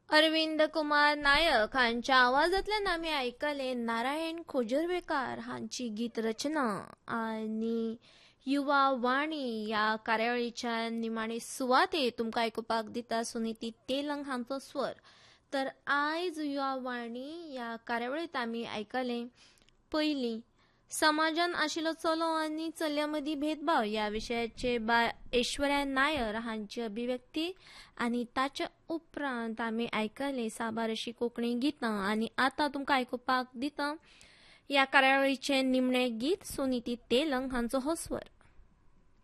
अरविंद कुमार नायक हांच्या आवाजांतल्यान आमी आयकले नारायण खोजर्वेकार हांची गीत रचना आनी युवा वाणी ह्या कार्यावळीच्या निमाणे सुवाते तुमकां आयकुपाक दिता सुनीती तेलंग हांचो स्वर. तर आयज युवा वाणी ह्या कार्यावळींत आमी आयकले पयलीं समाजान आशिल्लो चलो आनी चलयां मदीं भेदभाव ह्या विशयाचे ऐश्वर्या नायर हांची अभिव्यक्ती आनी ताच्या उपरांत आमी आयकले साबार अशी कोंकणी गितां आनी आतां तुमकां आयकुपाक दिता ह्या कार्यावळीचें निमणें गीत सुनीती तेलंग हांचो हो स्वर.